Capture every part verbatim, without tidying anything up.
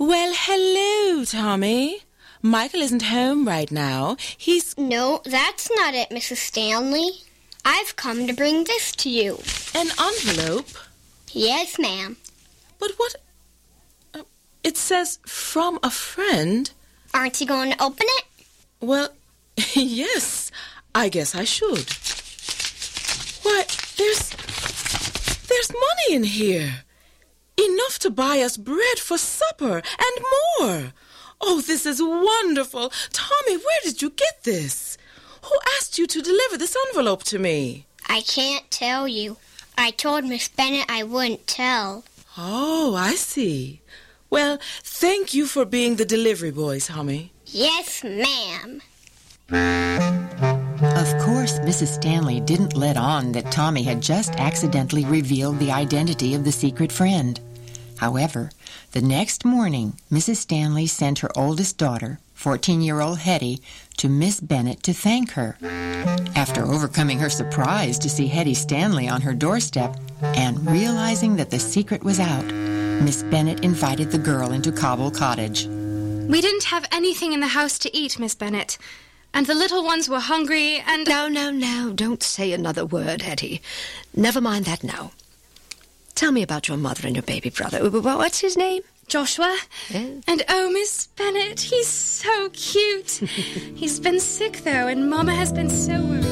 Well, hello, Tommy. Michael isn't home right now. He's... No, that's not it, Missus Stanley. I've come to bring this to you. An envelope? Yes, ma'am. But what... Uh, it says, from a friend. Aren't you going to open it? Well, yes, I guess I should. Why, there's... There's money in here. Enough to buy us bread for supper and more. Oh, this is wonderful. Tommy, where did you get this? Who asked you to deliver this envelope to me? I can't tell you. I told Miss Bennet I wouldn't tell. Oh, I see. Well, thank you for being the delivery boy, Tommy. Yes, ma'am. Of course, Missus Stanley didn't let on that Tommy had just accidentally revealed the identity of the secret friend. However, the next morning, Missus Stanley sent her oldest daughter, fourteen-year-old Hetty, to Miss Bennet to thank her. After overcoming her surprise to see Hetty Stanley on her doorstep and realizing that the secret was out, Miss Bennet invited the girl into Cobble Cottage. We didn't have anything in the house to eat, Miss Bennet. And the little ones were hungry and... No, no, no, don't say another word, Hetty. Never mind that now. Tell me about your mother and your baby brother. What's his name? Joshua. Yes. And oh, Miss Bennet, he's so cute. He's been sick, though, and Mama has been so worried.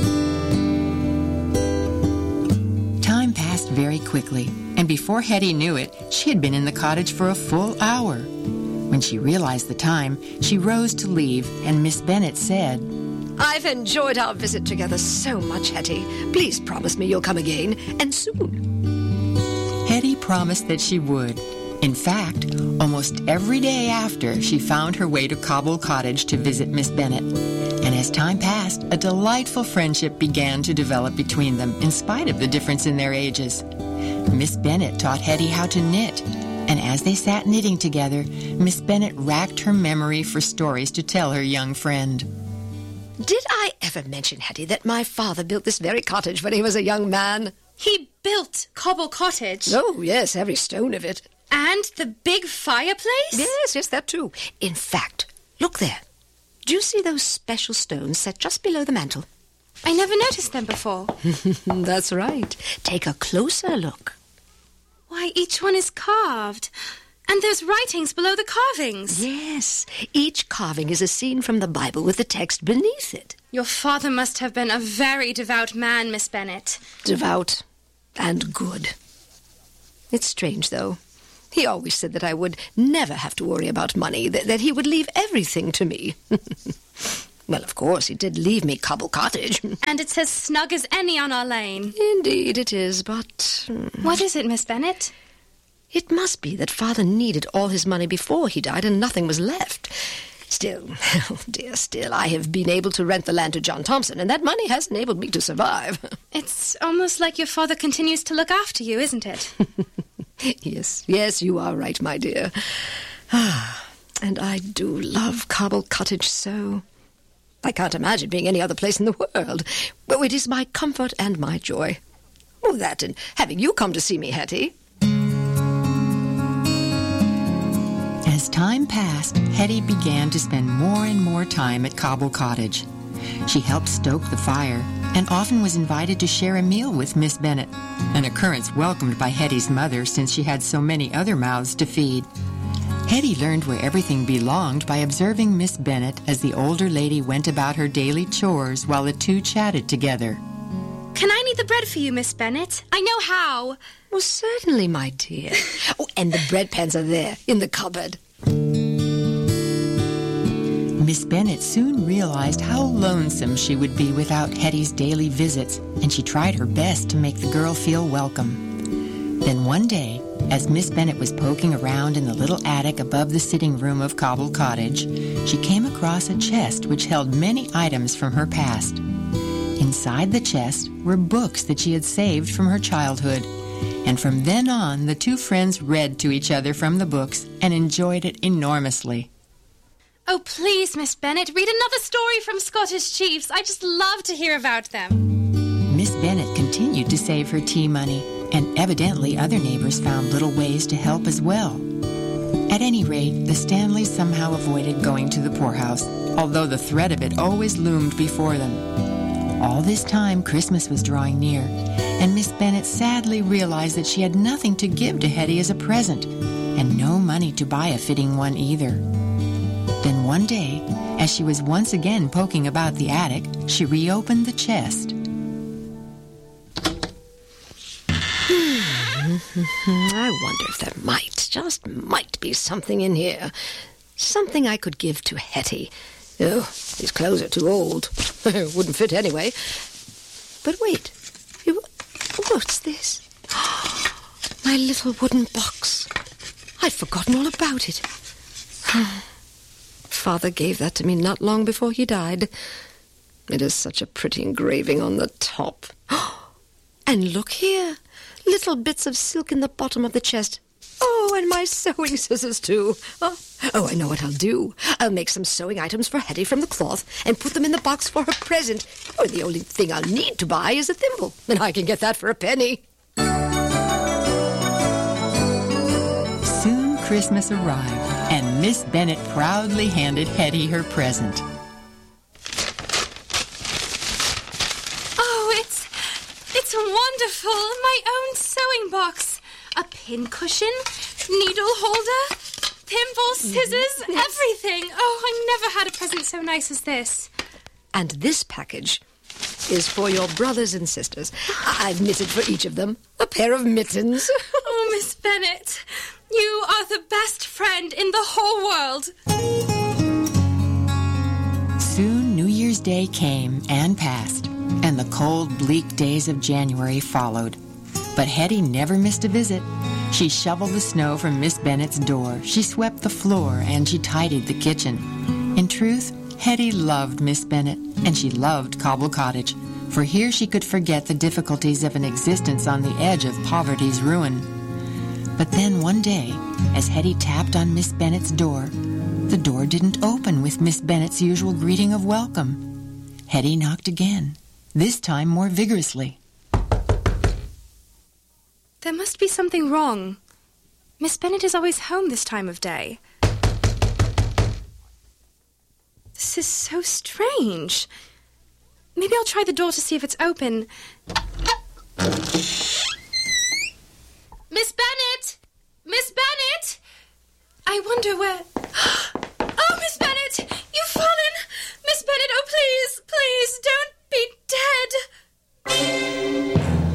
Time passed very quickly, and before Hetty knew it, she had been in the cottage for a full hour. When she realized the time, she rose to leave, and Miss Bennet said, I've enjoyed our visit together so much, Hetty. Please promise me you'll come again, and soon. Hetty promised that she would. In fact, almost every day after, she found her way to Cobble Cottage to visit Miss Bennet. And as time passed, a delightful friendship began to develop between them, in spite of the difference in their ages. Miss Bennet taught Hetty how to knit, and as they sat knitting together, Miss Bennet racked her memory for stories to tell her young friend. Did I ever mention, Hetty, that my father built this very cottage when he was a young man? He built Cobble Cottage? Oh, yes, every stone of it. And the big fireplace? Yes, yes, that too. In fact, look there. Do you see those special stones set just below the mantel? I never noticed them before. That's right. Take a closer look. Why, each one is carved. And there's writings below the carvings. Yes. Each carving is a scene from the Bible with the text beneath it. Your father must have been a very devout man, Miss Bennet. Devout and good. It's strange, though. He always said that I would never have to worry about money, that, that he would leave everything to me. Well, of course, he did leave me Cobble Cottage. And it's as snug as any on our lane. Indeed it is, but... What is it, Miss Bennet? It must be that Father needed all his money before he died and nothing was left. Still, oh dear, still, I have been able to rent the land to John Thompson, and that money has enabled me to survive. It's almost like your father continues to look after you, isn't it? Yes, yes, you are right, my dear. Ah, and I do love Cobble Cottage so. I can't imagine being any other place in the world. But it is my comfort and my joy. Oh, that and having you come to see me, Hetty. As time passed, Hetty began to spend more and more time at Cobble Cottage. She helped stoke the fire and often was invited to share a meal with Miss Bennet, an occurrence welcomed by Hetty's mother since she had so many other mouths to feed. Hetty learned where everything belonged by observing Miss Bennet as the older lady went about her daily chores while the two chatted together. Can I knead the bread for you, Miss Bennet? I know how. Well, certainly, my dear. Oh, and the bread pans are there, in the cupboard. Miss Bennet soon realized how lonesome she would be without Hetty's daily visits, and she tried her best to make the girl feel welcome. Then one day, as Miss Bennet was poking around in the little attic above the sitting room of Cobble Cottage, she came across a chest which held many items from her past. Inside the chest were books that she had saved from her childhood, and from then on, the two friends read to each other from the books and enjoyed it enormously. Oh, please, Miss Bennet, read another story from Scottish chiefs. I just love to hear about them. Miss Bennet continued to save her tea money, and evidently other neighbors found little ways to help as well. At any rate, the Stanleys somehow avoided going to the poorhouse, although the threat of it always loomed before them. All this time, Christmas was drawing near, and Miss Bennet sadly realized that she had nothing to give to Hetty as a present, and no money to buy a fitting one either. Then one day, as she was once again poking about the attic, she reopened the chest. I wonder if there might, just might be something in here. Something I could give to Hetty. Oh, these clothes are too old. Wouldn't fit anyway. But wait. You, what's this? My little wooden box. I'd forgotten all about it. Father gave that to me not long before he died. It is such a pretty engraving on the top. And look here. Little bits of silk in the bottom of the chest. Oh, and my sewing scissors, too. Oh, oh, I know what I'll do. I'll make some sewing items for Hetty from the cloth and put them in the box for her present. Oh, the only thing I'll need to buy is a thimble, and I can get that for a penny. Soon Christmas arrived, and Miss Bennet proudly handed Hetty her present. Oh, it's... it's wonderful. My own sewing box. A pincushion, needle holder, thimble, scissors, everything. Oh, I never had a present so nice as this. And this package is for your brothers and sisters. I've knitted for each of them a pair of mittens. Oh, Miss Bennet, you are the best friend in the whole world. Soon New Year's Day came and passed, and the cold, bleak days of January followed. But Hetty never missed a visit. She shoveled the snow from Miss Bennet's door, she swept the floor, and she tidied the kitchen. In truth, Hetty loved Miss Bennet, and she loved Cobble Cottage, for here she could forget the difficulties of an existence on the edge of poverty's ruin. But then one day, as Hetty tapped on Miss Bennet's door, the door didn't open with Miss Bennet's usual greeting of welcome. Hetty knocked again, this time more vigorously. There must be something wrong. Miss Bennet is always home this time of day. This is so strange. Maybe I'll try the door to see if it's open. Miss Bennet! Miss Bennet! I wonder where... Oh, Miss Bennet! You've fallen! Miss Bennet, oh, please, please, don't be dead!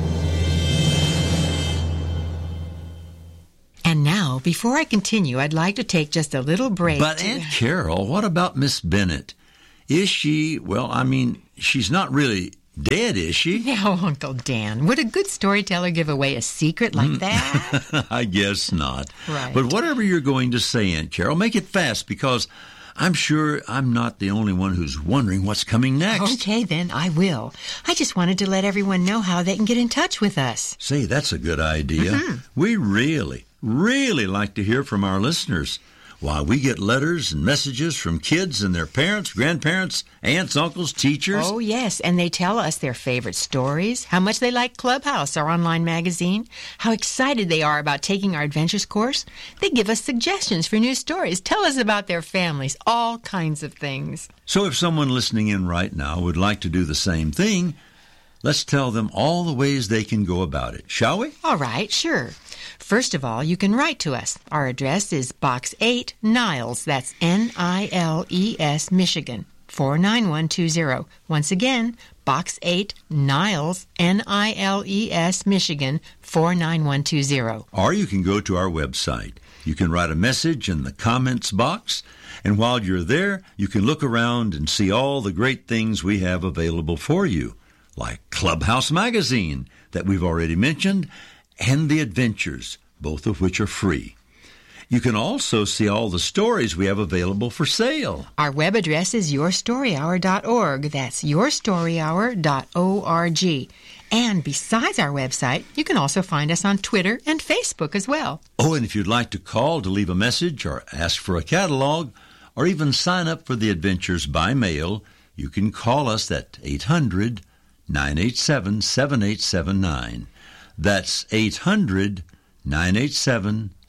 And now, before I continue, I'd like to take just a little break. But to... Aunt Carol, what about Miss Bennet? Is she, well, I mean, she's not really dead, is she? Now, Uncle Dan, would a good storyteller give away a secret like that? I guess not. Right. But whatever you're going to say, Aunt Carol, make it fast, because I'm sure I'm not the only one who's wondering what's coming next. Okay, then, I will. I just wanted to let everyone know how they can get in touch with us. Say, that's a good idea. Mm-hmm. We really, really like to hear from our listeners. Why, we get letters and messages from kids and their parents, grandparents, aunts, uncles, teachers. Oh, yes, and they tell us their favorite stories, how much they like Clubhouse, our online magazine, how excited they are about taking our adventures course. They give us suggestions for new stories, tell us about their families, all kinds of things. So if someone listening in right now would like to do the same thing, let's tell them all the ways they can go about it, shall we? All right, sure. First of all, you can write to us. Our address is Box eight, Niles, that's N I L E S, Michigan, four nine one two zero. Once again, Box eight, Niles, N I L E S, Michigan, four nine one two zero. Or you can go to our website. You can write a message in the comments box, and while you're there, you can look around and see all the great things we have available for you, like Clubhouse Magazine, that we've already mentioned, and The Adventures, both of which are free. You can also see all the stories we have available for sale. Our web address is your story hour dot org. That's your story hour dot org. And besides our website, you can also find us on Twitter and Facebook as well. Oh, and if you'd like to call to leave a message or ask for a catalog, or even sign up for The Adventures by mail, you can call us at eight hundred, nine eight seven, seven eight seven nine. That's eight hundred, nine eight seven,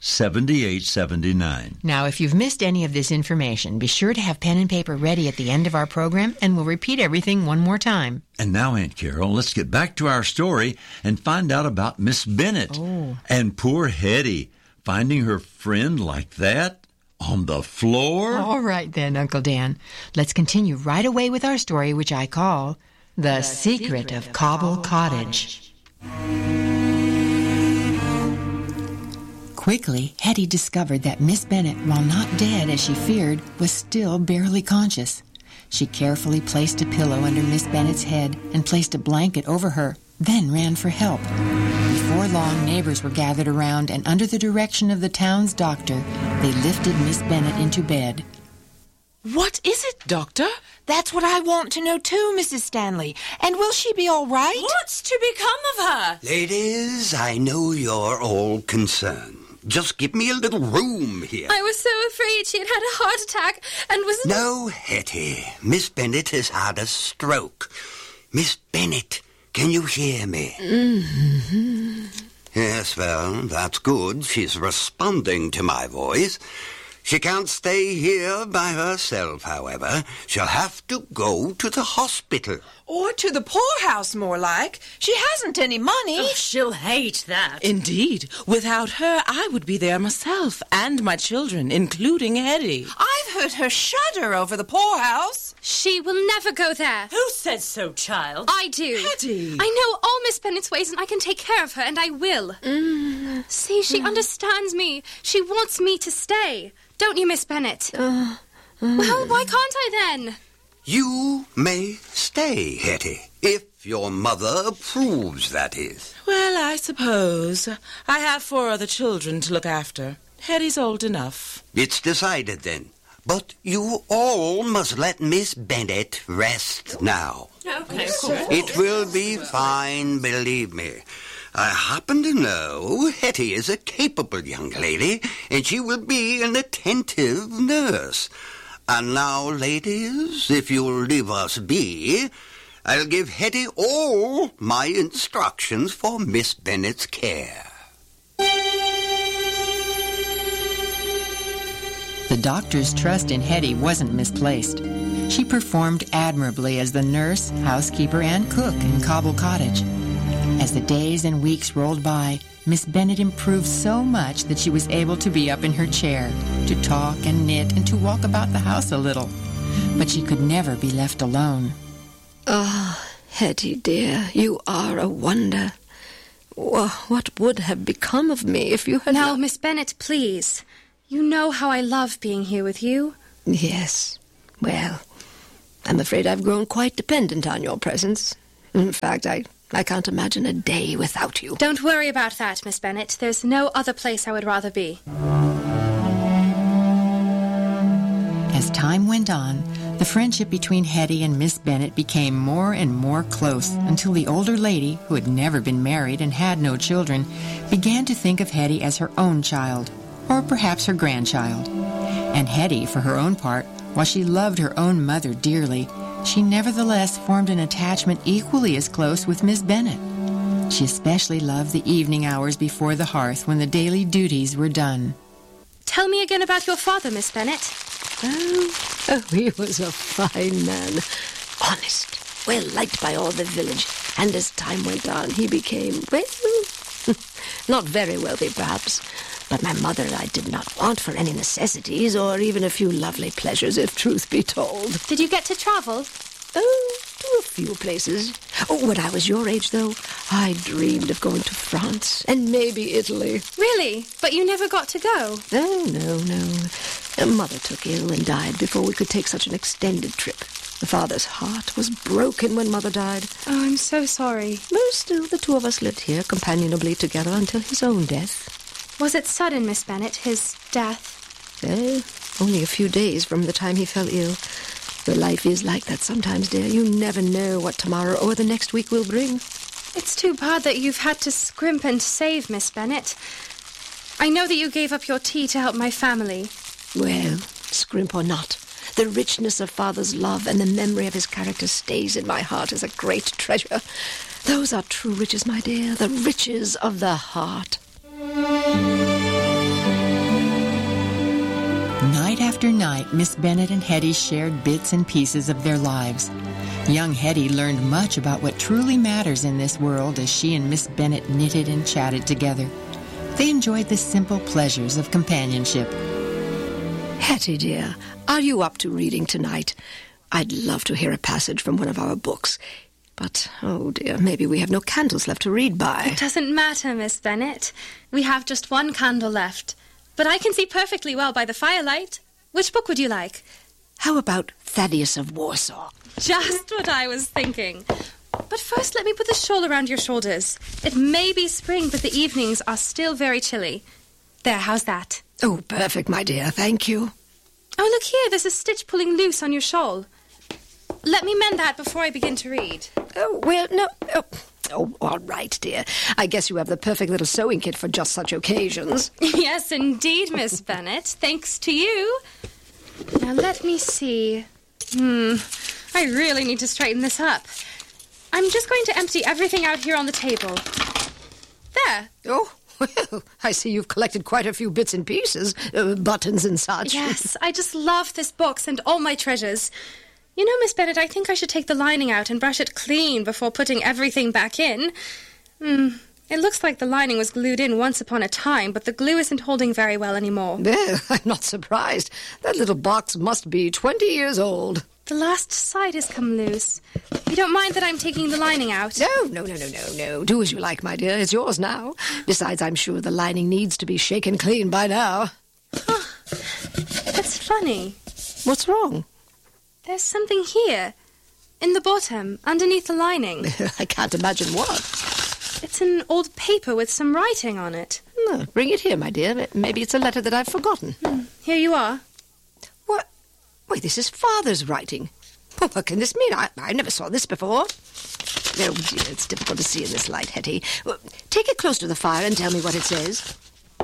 seventy-eight seventy-nine. Now, if you've missed any of this information, be sure to have pen and paper ready at the end of our program, and we'll repeat everything one more time. And now, Aunt Carol, let's get back to our story and find out about Miss Bennet. Oh. And poor Hetty, finding her friend like that on the floor. All right then, Uncle Dan. Let's continue right away with our story, which I call The, the Secret, Secret of, of Cobble Cottage. Cottage. Quickly, Hetty discovered that Miss Bennet, while not dead as she feared, was still barely conscious. She carefully placed a pillow under Miss Bennet's head and placed a blanket over her, then ran for help. Before long, neighbors were gathered around, and under the direction of the town's doctor, they lifted Miss Bennet into bed. What is it, Doctor? That's what I want to know too, Missus Stanley. And will she be all right? What's to become of her? Ladies, I know you're all concerned. Just give me a little room here. I was so afraid she had had a heart attack and was... No, Hetty. Miss Bennet has had a stroke. Miss Bennet, can you hear me? Mm-hmm. Yes, well, that's good. She's responding to my voice. She can't stay here by herself, however. She'll have to go to the hospital. Or to the poorhouse, more like. She hasn't any money. Oh, she'll hate that. Indeed. Without her, I would be there myself, and my children, including Hetty. I've heard her shudder over the poorhouse. She will never go there. Who says so, child? I do. Hetty. I know all Miss Bennet's ways, and I can take care of her, and I will. Mm. See, she mm. understands me. She wants me to stay. Don't you, Miss Bennet? Uh, uh, well, why can't I then? You may stay, Hetty, if your mother approves, that is. Well, I suppose. I have four other children to look after. Hetty's old enough. It's decided, then. But you all must let Miss Bennet rest now. Okay. It will be fine, believe me. I happen to know Hetty is a capable young lady, and she will be an attentive nurse. And now, ladies, if you'll leave us be, I'll give Hetty all my instructions for Miss Bennet's care. The doctor's trust in Hetty wasn't misplaced. She performed admirably as the nurse, housekeeper, and cook in Cobble Cottage. As the days and weeks rolled by, Miss Bennet improved so much that she was able to be up in her chair, to talk and knit, and to walk about the house a little. But she could never be left alone. Ah, oh, Hetty, dear, you are a wonder. What would have become of me if you had... Now, not... Miss Bennet, please. You know how I love being here with you. Yes. Well, I'm afraid I've grown quite dependent on your presence. In fact, I... I can't imagine a day without you. Don't worry about that, Miss Bennet. There's no other place I would rather be. As time went on, the friendship between Hetty and Miss Bennet became more and more close until the older lady, who had never been married and had no children, began to think of Hetty as her own child, or perhaps her grandchild. And Hetty, for her own part, while she loved her own mother dearly, she nevertheless formed an attachment equally as close with Miss Bennet. She especially loved the evening hours before the hearth when the daily duties were done. Tell me again about your father, Miss Bennet. Oh, oh, he was a fine man. Honest, well liked by all the village. And as time went on, he became, well, not very wealthy perhaps. But my mother and I did not want for any necessities or even a few lovely pleasures, if truth be told. Did you get to travel? Oh, to a few places. Oh, when I was your age, though, I dreamed of going to France and maybe Italy. Really? But you never got to go? Oh, no, no. Mother took ill and died before we could take such an extended trip. Father's heart was broken when Mother died. Oh, I'm so sorry. But still, the two of us lived here companionably together until his own death. Was it sudden, Miss Bennet, his death? Well, only a few days from the time he fell ill. Your life is like that sometimes, dear. You never know what tomorrow or the next week will bring. It's too bad that you've had to scrimp and save, Miss Bennet. I know that you gave up your tea to help my family. Well, scrimp or not, the richness of Father's love and the memory of his character stays in my heart as a great treasure. Those are true riches, my dear, the riches of the heart. Night after night, Miss Bennet and Hetty shared bits and pieces of their lives. Young Hetty learned much about what truly matters in this world as she and Miss Bennet knitted and chatted together. They enjoyed the simple pleasures of companionship. Hetty, dear, are you up to reading tonight? I'd love to hear a passage from one of our books. But, oh dear, maybe we have no candles left to read by. It doesn't matter, Miss Bennet. We have just one candle left. But I can see perfectly well by the firelight. Which book would you like? How about Thaddeus of Warsaw? Just what I was thinking. But first, let me put the shawl around your shoulders. It may be spring, but the evenings are still very chilly. There, how's that? Oh, perfect, my dear. Thank you. Oh, look here. There's a stitch pulling loose on your shawl. Let me mend that before I begin to read. Oh, well, no... Oh. Oh, all right, dear. I guess you have the perfect little sewing kit for just such occasions. Yes, indeed, Miss Bennet. Thanks to you. Now, let me see. Hmm, I really need to straighten this up. I'm just going to empty everything out here on the table. There. Oh, well, I see you've collected quite a few bits and pieces, uh, buttons and such. Yes, I just love this box and all my treasures. You know, Miss Bennet, I think I should take the lining out and brush it clean before putting everything back in. Hmm, it looks like the lining was glued in once upon a time, but the glue isn't holding very well anymore. Well, I'm not surprised. That little box must be twenty years old. The last side has come loose. You don't mind that I'm taking the lining out? No, no, no, no, no, no. Do as you like, my dear. It's yours now. Besides, I'm sure the lining needs to be shaken clean by now. Oh, that's funny. What's wrong? There's something here, in the bottom, underneath the lining. I can't imagine what. It's an old paper with some writing on it. No, bring it here, my dear. Maybe it's a letter that I've forgotten. Hmm. Here you are. What? Why, this is Father's writing. Well, what can this mean? I, I never saw this before. Oh, dear, it's difficult to see in this light, Hetty. Well, take it close to the fire and tell me what it says.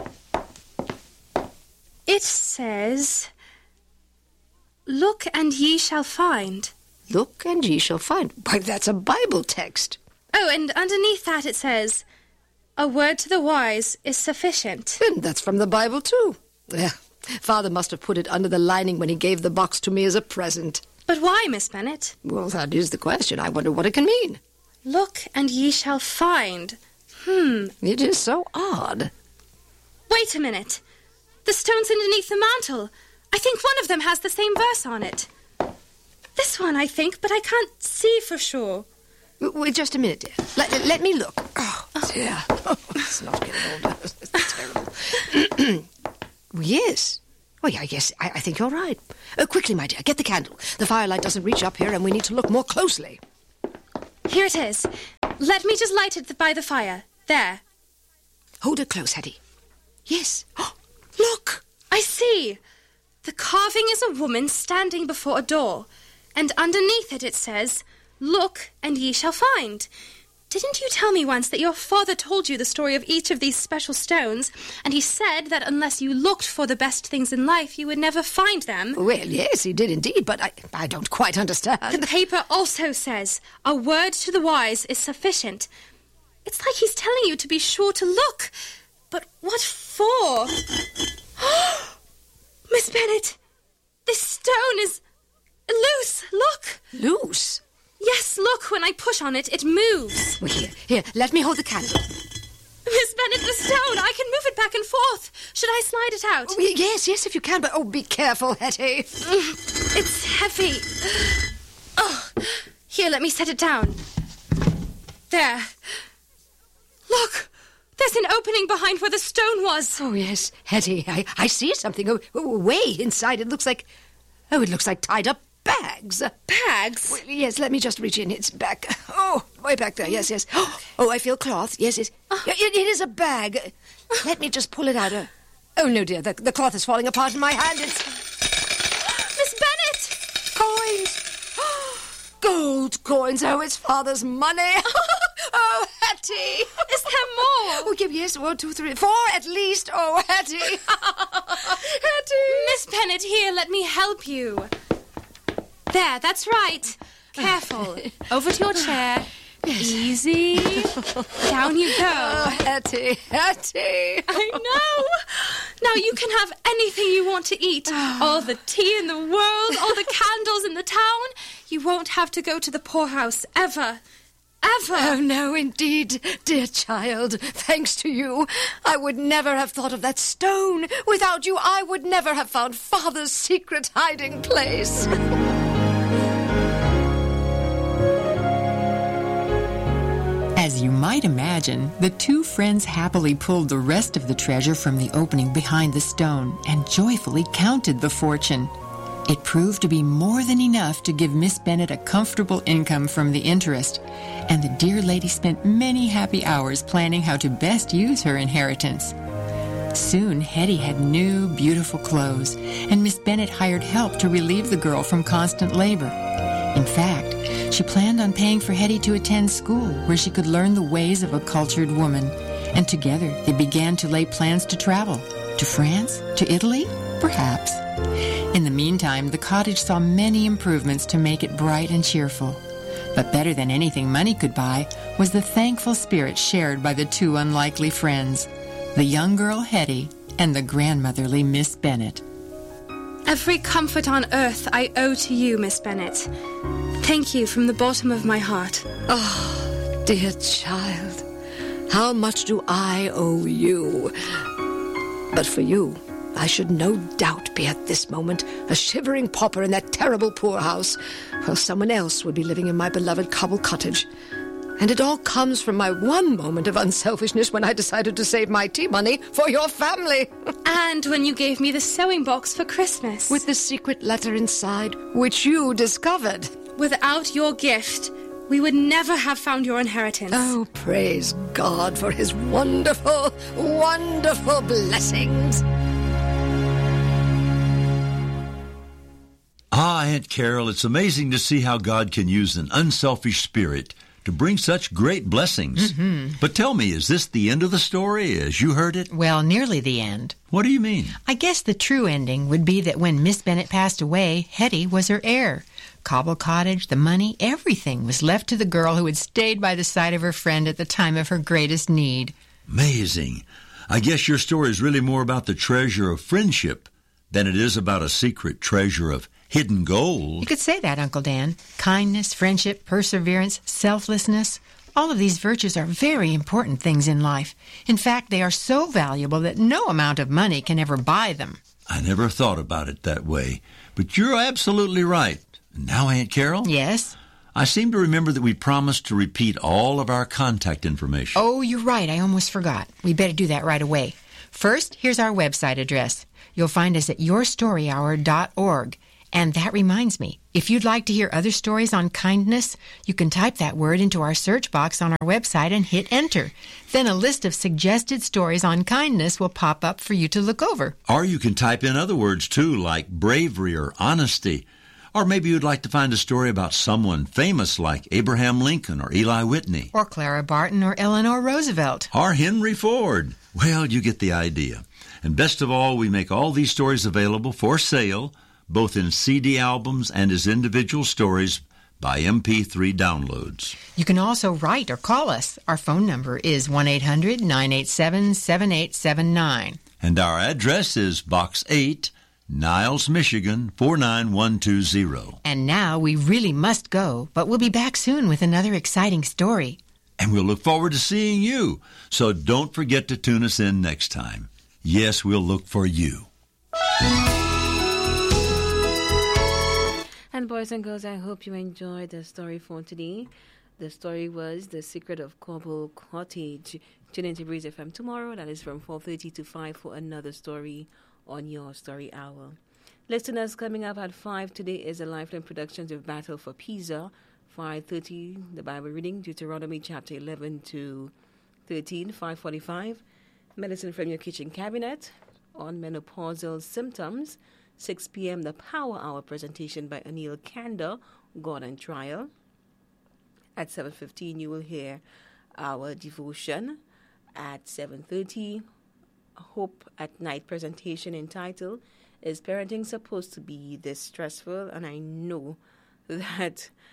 It says... Look and ye shall find. Look and ye shall find. Why, that's a Bible text. Oh, and underneath that it says, a word to the wise is sufficient. And that's from the Bible, too. Yeah, Father must have put it under the lining when he gave the box to me as a present. But why, Miss Bennet? Well, that is the question. I wonder what it can mean. Look and ye shall find. Hmm. It is so odd. Wait a minute. The stone's underneath the mantle. I think one of them has the same verse on it. This one, I think, but I can't see for sure. Wait just a minute, dear. Let, let me look. Oh, dear. Oh, it's not getting older. It's terrible. Yes. Oh, yeah, yes, I, I think you're right. Uh, quickly, my dear, get the candle. The firelight doesn't reach up here, and we need to look more closely. Here it is. Let me just light it by the fire. There. Hold it close, Hetty. Yes. Oh, look! I see. The carving is a woman standing before a door, and underneath it it says, Look, and ye shall find. Didn't you tell me once that your father told you the story of each of these special stones, and he said that unless you looked for the best things in life, you would never find them? Well, yes, he did indeed, but I, I don't quite understand. The paper also says, a word to the wise is sufficient. It's like he's telling you to be sure to look. But what for? Miss Bennet, this stone is loose. Look. Loose? Yes, look. When I push on it, it moves. Well, here, here, let me hold the candle. Miss Bennet, the stone. I can move it back and forth. Should I slide it out? Oh, yes, yes, if you can, but oh, be careful, Hetty. It's heavy. Oh, here, let me set it down. There. Look. There's an opening behind where the stone was. Oh, yes, Hetty, I, I see something oh, oh, way inside. It looks like... Oh, it looks like tied-up bags. Bags? Well, yes, let me just reach in. It's back. Oh, way back there. Yes, yes. Oh, I feel cloth. Yes, yes. Oh. It, it is a bag. Let me just pull it out. Oh, no, dear. The, the cloth is falling apart in my hand. It's... Miss Bennet! Coins! Gold coins. Oh, it's Father's money. Oh, Hetty! Is there more? Oh, yes, one, two, three, four at least. Oh, Hetty! Hetty! Miss Bennet, here, let me help you. There, that's right. Careful. Over to your chair. Easy. Down you go. Oh, Hetty, Hetty. I know. Now you can have anything you want to eat. All the tea in the world, all the candles in the town. You won't have to go to the poorhouse ever. Ever. Oh, no, indeed, dear child. Thanks to you, I would never have thought of that stone. Without you, I would never have found Father's secret hiding place. As you might imagine, the two friends happily pulled the rest of the treasure from the opening behind the stone and joyfully counted the fortune. It proved to be more than enough to give Miss Bennet a comfortable income from the interest, and the dear lady spent many happy hours planning how to best use her inheritance. Soon, Hetty had new, beautiful clothes, and Miss Bennet hired help to relieve the girl from constant labor. In fact, she planned on paying for Hetty to attend school where she could learn the ways of a cultured woman, and together they began to lay plans to travel. To France? To Italy? Perhaps. In the meantime, the cottage saw many improvements to make it bright and cheerful. But better than anything money could buy was the thankful spirit shared by the two unlikely friends, the young girl Hetty and the grandmotherly Miss Bennet. Every comfort on earth I owe to you, Miss Bennet. Thank you from the bottom of my heart. Oh, dear child, how much do I owe you? But for you, I should no doubt be at this moment a shivering pauper in that terrible poorhouse, while someone else would be living in my beloved cobble cottage. And it all comes from my one moment of unselfishness when I decided to save my tea money for your family. And when you gave me the sewing box for Christmas. With the secret letter inside, which you discovered. Without your gift, we would never have found your inheritance. Oh, praise God for his wonderful, wonderful blessings. Ah, Aunt Carol, it's amazing to see how God can use an unselfish spirit to bring such great blessings. Mm-hmm. But tell me, is this the end of the story as you heard it? Well, nearly the end. What do you mean? I guess the true ending would be that when Miss Bennet passed away, Hetty was her heir. Cobble Cottage, the money, everything was left to the girl who had stayed by the side of her friend at the time of her greatest need. Amazing. I guess your story is really more about the treasure of friendship than it is about a secret treasure of hidden gold. You could say that, Uncle Dan. Kindness, friendship, perseverance, selflessness, all of these virtues are very important things in life. In fact, they are so valuable that no amount of money can ever buy them. I never thought about it that way, but you're absolutely right. Now, Aunt Carol? Yes? I seem to remember that we promised to repeat all of our contact information. Oh, you're right. I almost forgot. We better do that right away. First, here's our website address. You'll find us at your story hour dot org. And that reminds me, if you'd like to hear other stories on kindness, you can type that word into our search box on our website and hit enter. Then a list of suggested stories on kindness will pop up for you to look over. Or you can type in other words, too, like bravery or honesty. Or maybe you'd like to find a story about someone famous like Abraham Lincoln or Eli Whitney. Or Clara Barton or Eleanor Roosevelt. Or Henry Ford. Well, you get the idea. And best of all, we make all these stories available for sale, both in C D albums and as individual stories by M P three downloads. You can also write or call us. Our phone number is one eight hundred nine eight seven seven eight seven nine. And our address is Box eight, Niles, Michigan, four nine one two zero. And now we really must go, but we'll be back soon with another exciting story. And we'll look forward to seeing you. So don't forget to tune us in next time. Yes, we'll look for you. And boys and girls, I hope you enjoyed the story for today. The story was The Secret of Cobble Cottage. Tune in to Breeze F M tomorrow. That is from four thirty to five for another story on your Story Hour. Listeners, coming up at five today is the Lifeline Productions of Battle for Pisa. five thirty, the Bible reading, Deuteronomy chapter eleven to thirteen. five forty-five, Medicine from Your Kitchen Cabinet on menopausal symptoms. six p.m., the Power Hour presentation by Anil Kanda, God and Trial. At seven fifteen, you will hear our devotion. At seven thirty, Hope at Night presentation entitled, Is Parenting Supposed to Be This Stressful? And I know that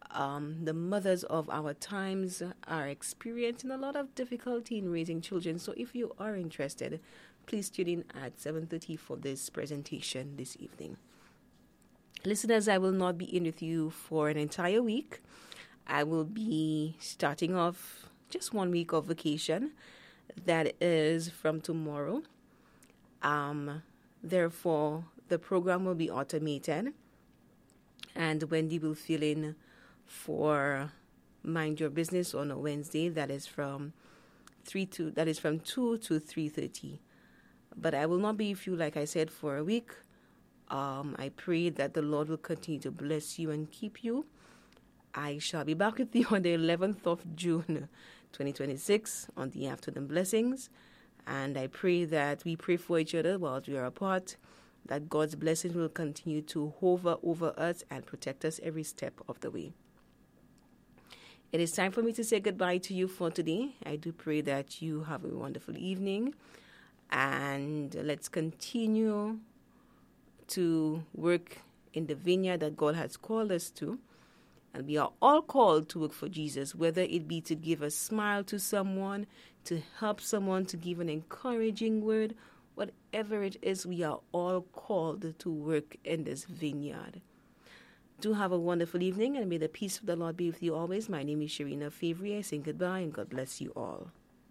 Um, the mothers of our times are experiencing a lot of difficulty in raising children. So if you are interested, please tune in at seven thirty for this presentation this evening. Listeners, I will not be in with you for an entire week. I will be starting off just one week of vacation. That is from tomorrow. Um, therefore, the program will be automated. And Wendy will fill in for Mind Your Business on a Wednesday. That is from three to that is from two to three thirty. But I will not be with you, like I said, for a week. Um, I pray that the Lord will continue to bless you and keep you. I shall be back with you on the eleventh of June, twenty twenty-six, on the Afternoon Blessings. And I pray that we pray for each other while we are apart, that God's blessings will continue to hover over us and protect us every step of the way. It is time for me to say goodbye to you for today. I do pray that you have a wonderful evening. And let's continue to work in the vineyard that God has called us to. And we are all called to work for Jesus, whether it be to give a smile to someone, to help someone, to give an encouraging word, whatever it is, we are all called to work in this vineyard. Do have a wonderful evening, and may the peace of the Lord be with you always. My name is Sharina Favre. I say goodbye, and God bless you all.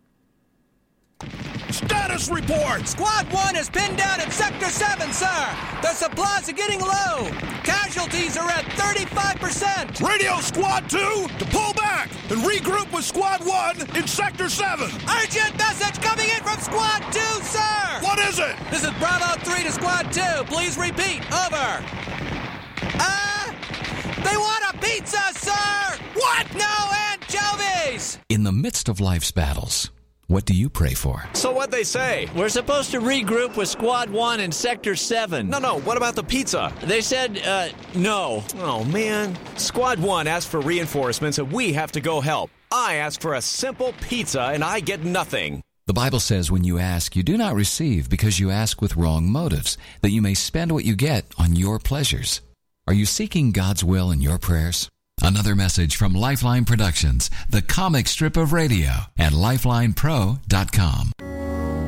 Status report! Squad one is pinned down at Sector seven, sir! The supplies are getting low! Casualties are at thirty-five percent! Radio Squad two to pull back and regroup with Squad one in Sector seven! Urgent message coming in from Squad two, sir! What is it? This is Bravo three to Squad two. Please repeat. Over. Uh, they want a pizza, sir! What? No anchovies! In the midst of life's battles, what do you pray for? So what'd they say? We're supposed to regroup with Squad one in Sector seven. No, no, what about the pizza? They said, uh, no. Oh, man. Squad one asked for reinforcements and we have to go help. I ask for a simple pizza and I get nothing. The Bible says when you ask, you do not receive because you ask with wrong motives, that you may spend what you get on your pleasures. Are you seeking God's will in your prayers? Another message from Lifeline Productions, the comic strip of radio, at lifeline pro dot com.